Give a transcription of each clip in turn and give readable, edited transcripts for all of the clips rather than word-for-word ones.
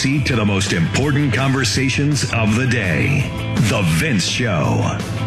seat to the most important conversations of the day. The Vince Show.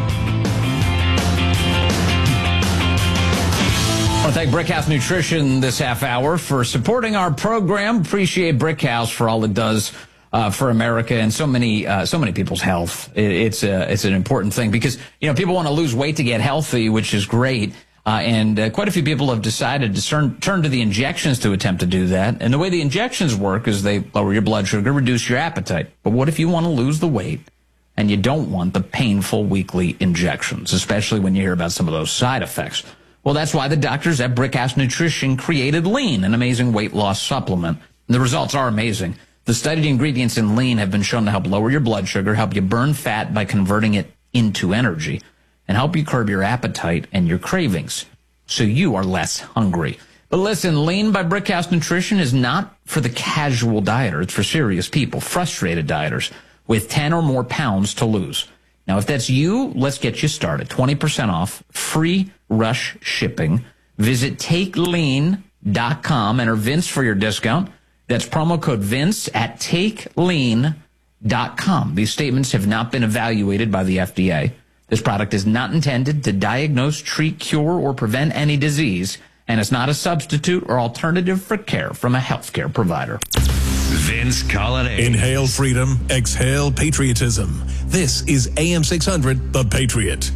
I want to thank Brickhouse Nutrition this half hour for supporting our program. Appreciate Brickhouse for all it does for America and so many people's health. It's an important thing because, people want to lose weight to get healthy, which is great. And quite a few people have decided to turn to the injections to attempt to do that. And the way the injections work is they lower your blood sugar, reduce your appetite. But what if you want to lose the weight and you don't want the painful weekly injections, especially when you hear about some of those side effects? Well, that's why the doctors at Brickhouse Nutrition created Lean, an amazing weight loss supplement. And the results are amazing. The studied ingredients in Lean have been shown to help lower your blood sugar, help you burn fat by converting it into energy, and help you curb your appetite and your cravings so you are less hungry. But listen, Lean by Brickhouse Nutrition is not for the casual dieter. It's for serious people, frustrated dieters with 10 or more pounds to lose. Now, if that's you, let's get you started. 20% off, free rush shipping. Visit TakeLean.com. Enter Vince for your discount. That's promo code Vince at TakeLean.com. These statements have not been evaluated by the FDA. This product is not intended to diagnose, treat, cure, or prevent any disease, and it's not a substitute or alternative for care from a healthcare provider. Vince Colonnade. Inhale freedom, exhale patriotism. This is AM 600, The Patriot.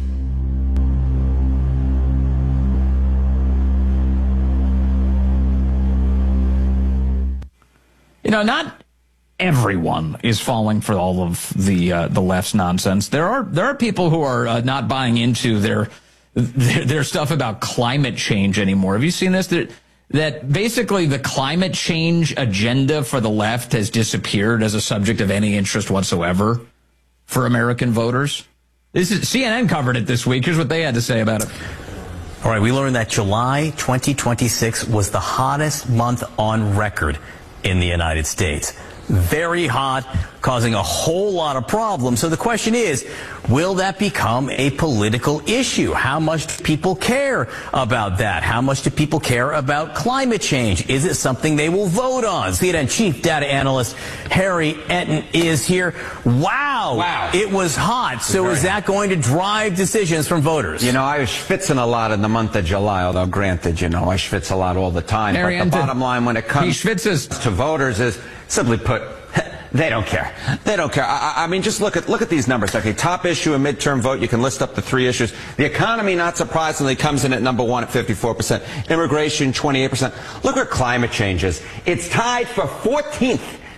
Not everyone is falling for all of the left's nonsense. There are people who are not buying into their stuff about climate change anymore. Have you seen this? That basically the climate change agenda for the left has disappeared as a subject of any interest whatsoever for American voters. CNN covered it this week. Here's what they had to say about it. All right, we learned that July 2026 was the hottest month on record in the United States. Very hot, causing a whole lot of problems. So the question is, will that become a political issue? How much do people care about that? How much do people care about climate change? Is it something they will vote on? CNN Chief Data Analyst Harry Enten is here. Wow. It was hot. So is that going to drive decisions from voters? I was schwitzing a lot in the month of July, although granted, I schwitz a lot all the time. Harry But the Enten, bottom line when it comes to voters is, simply put, they don't care. They don't care. I mean, just look at these numbers. Okay, top issue, a midterm vote. You can list up the 3 issues. The economy, not surprisingly, comes in at number 1 at 54%. Immigration, 28%. Look where climate change is. It's tied for 14th.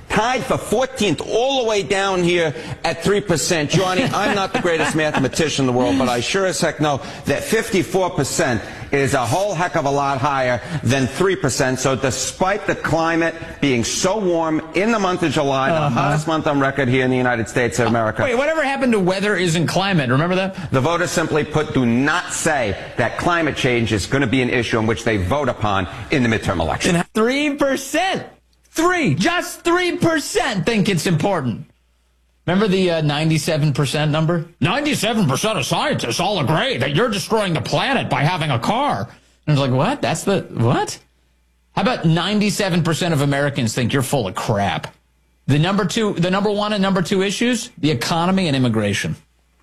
All the way down here at 3%. Johnny, I'm not the greatest mathematician in the world, but I sure as heck know that 54% is a whole heck of a lot higher than 3%. So despite the climate being so warm in the month of July, the hottest month on record here in the United States of America. Wait, whatever happened to weather isn't climate? Remember that? The voters simply put do not say that climate change is going to be an issue in which they vote upon in the midterm election. 3%. Just 3% think it's important. Remember the 97% number? 97% of scientists all agree that you're destroying the planet by having a car. And it's like, what? What? How about 97% of Americans think you're full of crap? The number 1 and number 2 issues, the economy and immigration.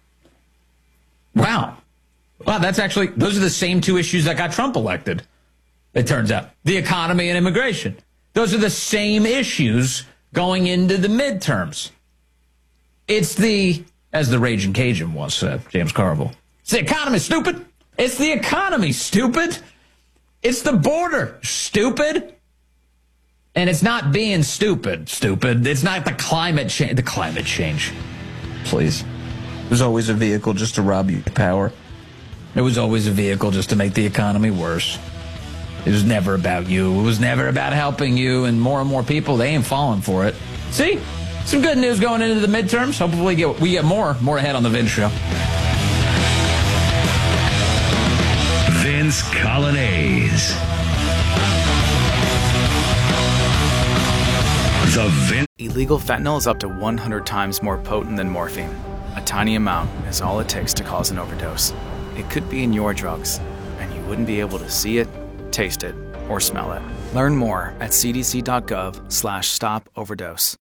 Wow, those are the same 2 issues that got Trump elected, it turns out. The economy and immigration. Those are the same issues going into the midterms. It's as the Raging Cajun once said, James Carville, it's the economy, stupid. It's the economy, stupid. It's the border, stupid. And it's not being stupid. It's not the climate change. The climate change. Please. There's always a vehicle just to rob you of power. There was always a vehicle just to make the economy worse. It was never about you. It was never about helping you. And more people, they ain't falling for it. See? Some good news going into the midterms. Hopefully we get more ahead on the Vince Show. Vince Colonnades. The Vince. Illegal fentanyl is up to 100 times more potent than morphine. A tiny amount is all it takes to cause an overdose. It could be in your drugs, and you wouldn't be able to see it, taste it, or smell it. Learn more at cdc.gov/stop overdose.